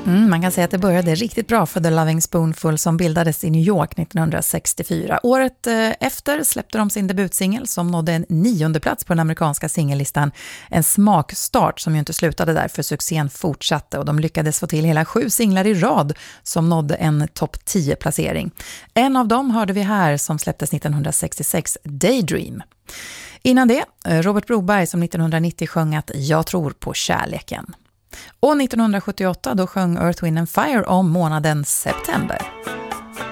Man kan säga att det började riktigt bra för The Loving Spoonful som bildades i New York 1964. Året efter släppte de sin debutsingel som nådde en 9:e plats på den amerikanska singellistan. En smakstart som ju inte slutade där, för succén fortsatte och de lyckades få till hela 7 singlar i rad som nådde en topp 10-placering. En av dem hörde vi här som släpptes 1966, Daydream. Innan det, Robert Broberg som 1990 sjöng att Jag tror på kärleken. Och 1978 då sjöng Earth, Wind & Fire om månaden september.